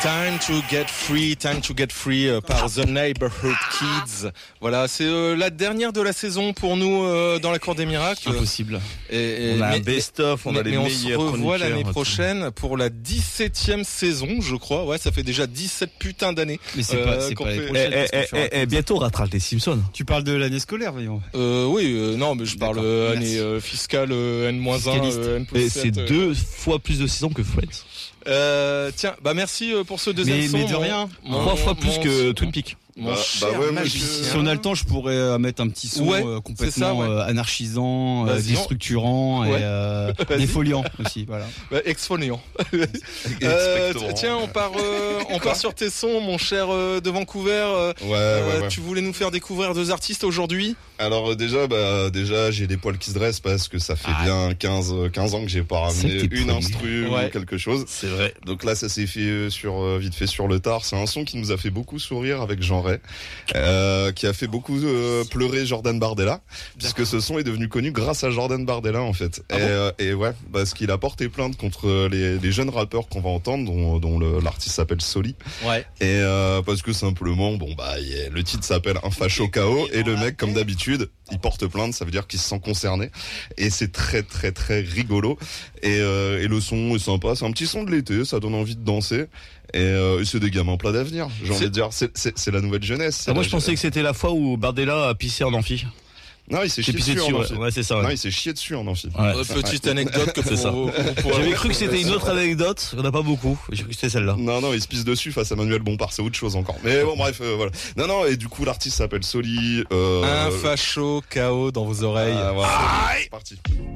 Time to get free par The Neighborhood Kids. Voilà, c'est la dernière de la saison pour nous dans la Cour des Miracles. Impossible. On a un best-of, on a les meilleurs chroniqueurs. On se revoit l'année prochaine pour la 17e saison, je crois. Ouais, ça fait déjà 17 putains d'années. Mais c'est pas l'année prochaine. Bientôt on rattrape les Simpsons. Tu parles de l'année scolaire, voyons. Oui, non, mais je parle année fiscale N-1, N+7. Et c'est 2 fois plus de saisons que Friends. Tiens, merci pour ce deuxième son. Mais de rien. 3 fois plus que Twin Peaks. Si on a le temps, je pourrais mettre un petit son complètement anarchisant, déstructurant et défoliant aussi. Voilà. Exfoliant. Tiens, on part sur tes sons, mon cher de Vancouver. Tu voulais nous faire découvrir 2 artistes aujourd'hui? Alors déjà j'ai les poils qui se dressent parce que ça fait bien 15 ans que j'ai pas ramené une instru ou quelque chose. C'est vrai. Donc là ça s'est fait vite fait sur le tard. C'est un son qui nous a fait beaucoup sourire avec Jean Ray, qui a fait beaucoup pleurer Jordan Bardella, puisque ce son est devenu connu grâce à Jordan Bardella en fait. Et parce qu'il a porté plainte contre les jeunes rappeurs qu'on va entendre, dont l'artiste s'appelle Soli. Ouais. Et parce que simplement le titre s'appelle Un facho KO et le mec comme d'habitude il porte plainte, ça veut dire qu'il se sent concerné et c'est très très très rigolo et le son est sympa, c'est un petit son de l'été, ça donne envie de danser et c'est des gamins pleins d'avenir, j'ai envie de dire, c'est la nouvelle jeunesse. Moi je pensais que c'était la fois où Bardella a pissé en amphi. Non, il s'est chié dessus en amphi. Ouais, c'est ça. Ouais. Non, il s'est chié dessus en amphi. Petite anecdote que c'est ça. J'avais cru que c'était une autre anecdote, on n'a pas beaucoup. J'ai cru que c'était celle-là. Non, il se pisse dessus face à Manuel Bompard, c'est autre chose encore. Mais bon, bref, voilà. Non, et du coup, l'artiste s'appelle Soli. Un facho KO dans vos oreilles. Voilà, c'est parti.